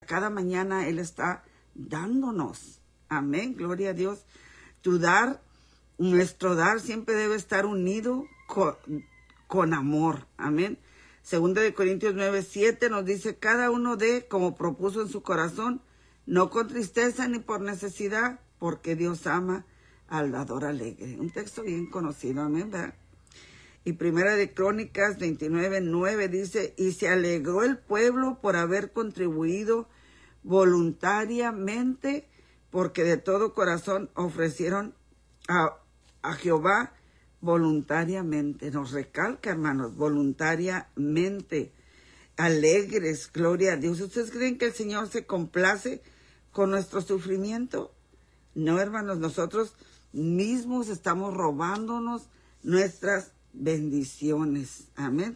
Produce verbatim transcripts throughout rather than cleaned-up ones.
cada mañana Él está dándonos. Amén, gloria a Dios. Tu dar, nuestro dar siempre debe estar unido con, con amor. Amén. Segunda de Corintios nueve, siete nos dice, cada uno dé como propuso en su corazón, no con tristeza ni por necesidad, porque Dios ama al dador alegre. Un texto bien conocido, amén, ¿verdad? Y Primera de Crónicas veintinueve, nueve dice, y se alegró el pueblo por haber contribuido voluntariamente, porque de todo corazón ofrecieron a, a Jehová voluntariamente. Nos recalca, hermanos, voluntariamente, alegres, gloria a Dios. ¿Ustedes creen que el Señor se complace con nuestro sufrimiento? No, hermanos, nosotros mismos estamos robándonos nuestras bendiciones. Amén.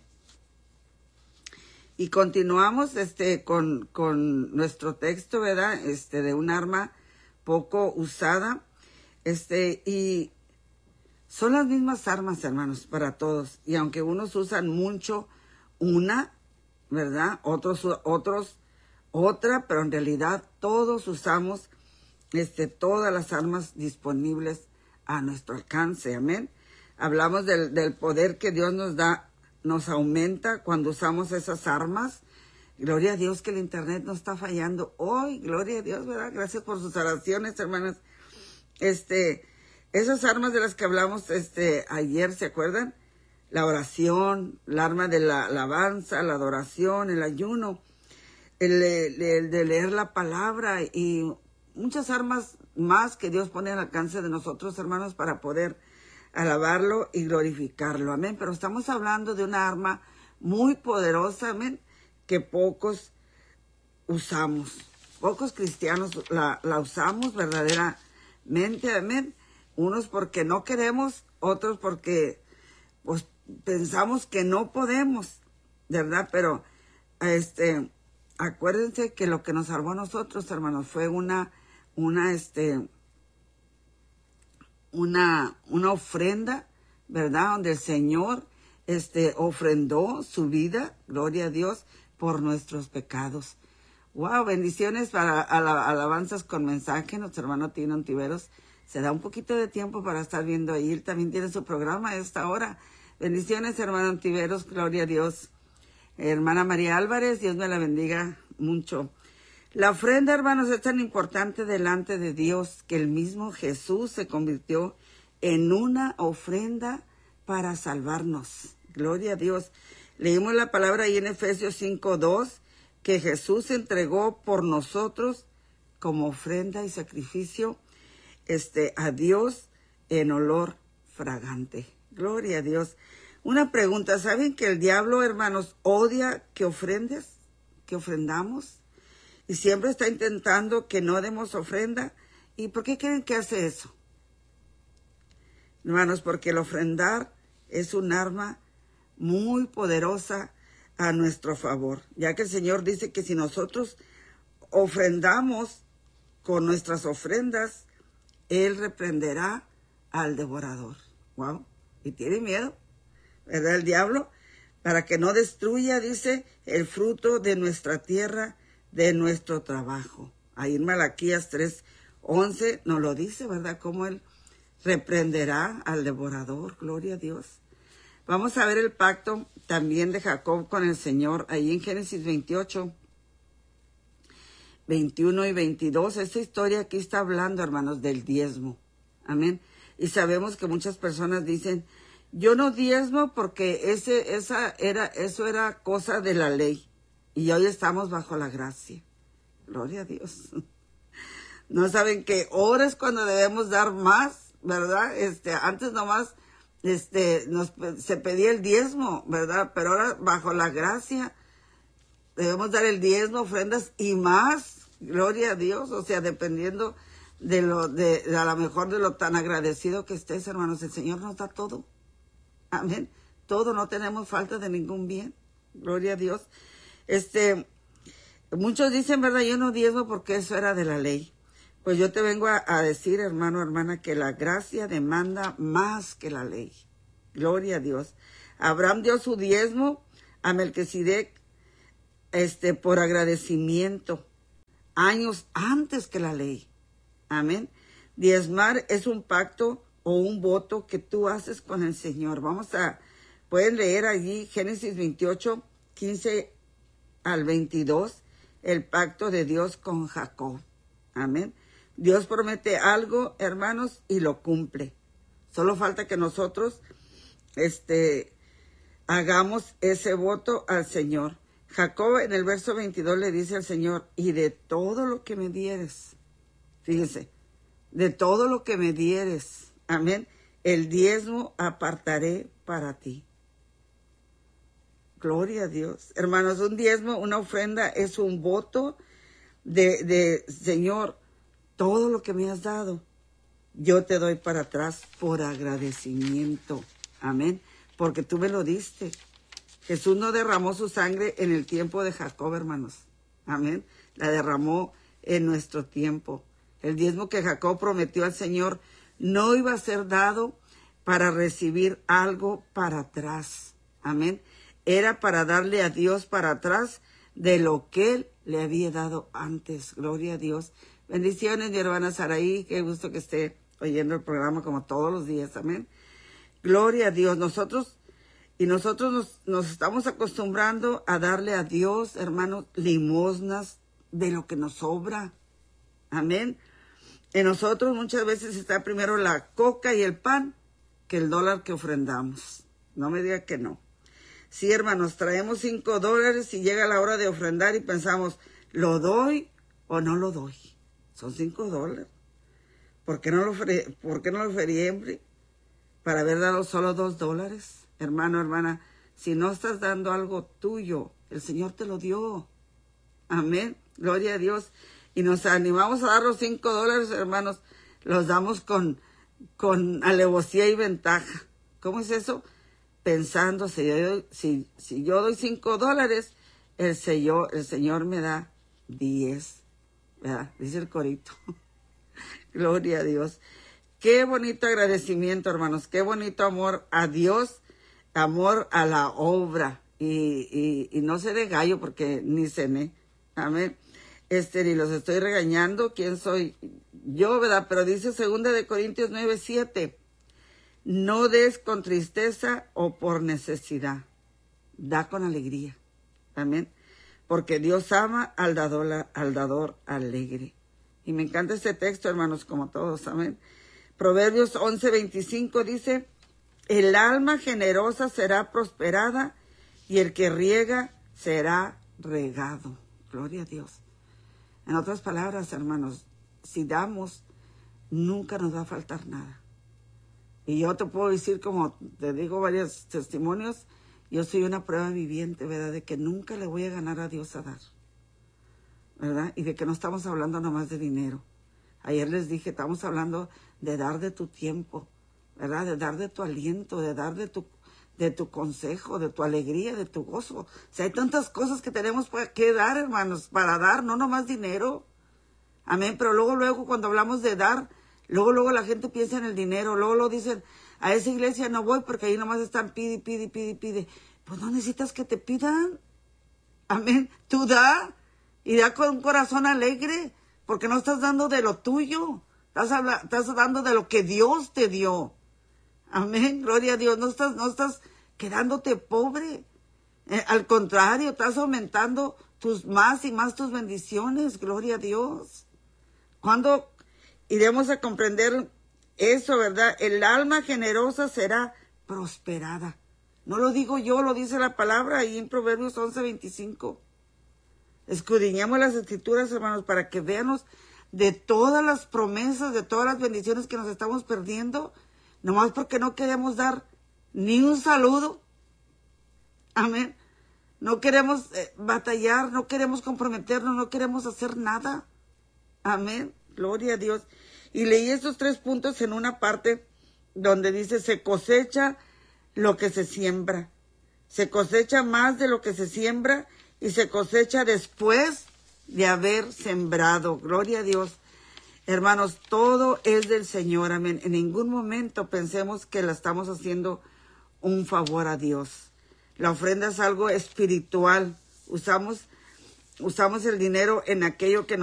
Y continuamos este con, con nuestro texto, ¿verdad? Este, de un arma poco usada. Este, y son las mismas armas, hermanos, para todos. Y aunque unos usan mucho una, ¿verdad? Otros, otros, otra, pero en realidad todos usamos este, todas las armas disponibles a nuestro alcance. Amén. Hablamos del, del poder que Dios nos da, nos aumenta cuando usamos esas armas. Gloria a Dios que el internet no está fallando hoy. Gloria a Dios, ¿verdad? Gracias por sus oraciones, hermanas. Este, esas armas de las que hablamos este, ayer, ¿se acuerdan? La oración, el arma de la alabanza, la adoración, el ayuno, el, el, el de leer la palabra y muchas armas más que Dios pone al alcance de nosotros, hermanos, para poder alabarlo y glorificarlo. Amén. Pero estamos hablando de una arma muy poderosa, amén, que pocos usamos. Pocos cristianos la, la usamos verdaderamente, amén. Unos porque no queremos, otros porque pues, pensamos que no podemos, ¿verdad? Pero este, acuérdense que lo que nos salvó a nosotros, hermanos, fue una, una, este, una, una ofrenda, ¿verdad? Donde el Señor este, ofrendó su vida, gloria a Dios, por nuestros pecados. Wow, bendiciones para ala, alabanzas con mensaje. Nuestro hermano Tino Ontiveros se da un poquito de tiempo para estar viendo ahí. Él también tiene su programa a esta hora. Bendiciones, hermano Ontiveros, gloria a Dios. Hermana María Álvarez, Dios me la bendiga mucho. La ofrenda, hermanos, es tan importante delante de Dios que el mismo Jesús se convirtió en una ofrenda para salvarnos. Gloria a Dios. Leímos la palabra ahí en Efesios cinco, dos, que Jesús se entregó por nosotros como ofrenda y sacrificio este, a Dios en olor fragante. Gloria a Dios. Una pregunta, ¿saben que el diablo, hermanos, odia que ofrendes, que ofrendamos? Y siempre está intentando que no demos ofrenda. ¿Y por qué creen que hace eso? Hermanos, porque el ofrendar es un arma muy poderosa a nuestro favor, ya que el Señor dice que si nosotros ofrendamos con nuestras ofrendas, Él reprenderá al devorador. Wow, y tiene miedo, ¿verdad? El diablo, para que no destruya, dice, el fruto de nuestra tierra, de nuestro trabajo. Ahí en Malaquías tres, once nos lo dice, ¿verdad? Cómo Él reprenderá al devorador. Gloria a Dios. Vamos a ver el pacto también de Jacob con el Señor, ahí en Génesis veintiocho, veintiuno y veintidós. Esta historia aquí está hablando, hermanos, del diezmo. Amén. Y sabemos que muchas personas dicen, yo no diezmo porque ese, esa era, eso era cosa de la ley. Y hoy estamos bajo la gracia. Gloria a Dios. No saben que ahora es cuando debemos dar más, ¿verdad? Este, antes nomás este, nos, se pedía el diezmo, ¿verdad? Pero ahora bajo la gracia debemos dar el diezmo, ofrendas y más. Gloria a Dios. O sea, dependiendo de lo, de, de a lo mejor de lo tan agradecido que estés, hermanos, el Señor nos da todo. Amén. Todo, no tenemos falta de ningún bien. Gloria a Dios. Este, muchos dicen, ¿verdad? Yo no diezmo porque eso era de la ley. Pues yo te vengo a, a decir, hermano, hermana, que la gracia demanda más que la ley. Gloria a Dios. Abraham dio su diezmo a Melquisedec, este, por agradecimiento. años antes que la ley. Amén. Diezmar es un pacto o un voto que tú haces con el Señor. Vamos a, pueden leer allí Génesis veintiocho, quince al veintidós, el pacto de Dios con Jacob. Amén. Dios promete algo, hermanos, y lo cumple. Solo falta que nosotros este, hagamos ese voto al Señor. Jacob en el verso veintidós le dice al Señor, y de todo lo que me dieres, fíjense, de todo lo que me dieres, amén, el diezmo apartaré para ti. Gloria a Dios. Hermanos, un diezmo, una ofrenda es un voto de, de Señor, todo lo que me has dado, yo te doy para atrás por agradecimiento. Amén. Porque tú me lo diste. Jesús no derramó su sangre en el tiempo de Jacob, hermanos. Amén. La derramó en nuestro tiempo. El diezmo que Jacob prometió al Señor no iba a ser dado para recibir algo para atrás. Amén. Era para darle a Dios para atrás de lo que Él le había dado antes. Gloria a Dios. Bendiciones, mi hermana Saraí. Qué gusto que esté oyendo el programa como todos los días. Amén. Gloria a Dios. Nosotros, y nosotros nos, nos estamos acostumbrando a darle a Dios, hermanos, limosnas de lo que nos sobra. Amén. En nosotros muchas veces está primero la coca y el pan que el dólar que ofrendamos. No me diga que no. Sí, hermanos, traemos cinco dólares y llega la hora de ofrendar y pensamos, ¿lo doy o no lo doy? Son cinco dólares. ¿Por qué no lo ofre, ¿por qué no lo ofrecí para haber dado solo dos dólares? Hermano, hermana, si no estás dando algo tuyo, el Señor te lo dio. Amén. Gloria a Dios. Y nos animamos a dar los cinco dólares, hermanos, los damos con, con alevosía y ventaja. ¿Cómo es eso? Pensando, si yo, si, si yo doy cinco dólares, el Señor, el Señor me da diez. ¿Verdad? Dice el corito. Gloria a Dios. Qué bonito agradecimiento, hermanos. Qué bonito amor a Dios, amor a la obra. Y, y, y no seré gallo porque ni cené. Amén. Este, ni los estoy regañando. ¿Quién soy yo, verdad? Pero dice segunda de Corintios nueve, siete. No des con tristeza o por necesidad. Da con alegría. Amén. Porque Dios ama al dador, al dador alegre. Y me encanta este texto, hermanos, como todos. Amén. Proverbios once, veinticinco dice, el alma generosa será prosperada y el que riega será regado. Gloria a Dios. En otras palabras, hermanos, si damos, nunca nos va a faltar nada. Y yo te puedo decir, como te digo varios testimonios, yo soy una prueba viviente, ¿verdad? De que nunca le voy a ganar a Dios a dar, ¿verdad? Y de que no estamos hablando nomás de dinero. Ayer les dije, estamos hablando de dar de tu tiempo, ¿verdad? De dar de tu aliento, de dar de tu, de tu consejo, de tu alegría, de tu gozo. O sea, hay tantas cosas que tenemos que dar, hermanos, para dar, no nomás dinero. Amén, pero luego, luego, cuando hablamos de dar, luego, luego la gente piensa en el dinero, luego lo dicen, a esa iglesia no voy porque ahí nomás están pide, pide, pide, pide. Pues no necesitas que te pidan. Amén, tú da, y da con un corazón alegre, porque no estás dando de lo tuyo, estás, habla, estás dando de lo que Dios te dio. Amén, gloria a Dios, no estás, no estás quedándote pobre. Eh, al contrario, estás aumentando tus más y más tus bendiciones, gloria a Dios. Cuando iremos a comprender eso, ¿verdad? El alma generosa será prosperada. No lo digo yo, lo dice la palabra ahí en Proverbios once, veinticinco. Escudriñemos las escrituras, hermanos, para que veamos de todas las promesas, de todas las bendiciones que nos estamos perdiendo, nomás porque no queremos dar ni un saludo. Amén. No queremos eh, batallar, no queremos comprometernos, no queremos hacer nada. Amén. Gloria a Dios. Y leí estos tres puntos en una parte donde dice, se cosecha lo que se siembra. Se cosecha más de lo que se siembra y se cosecha después de haber sembrado. Gloria a Dios. Hermanos, todo es del Señor. Amén. En ningún momento pensemos que la estamos haciendo un favor a Dios. La ofrenda es algo espiritual. Usamos, usamos el dinero en aquello que nos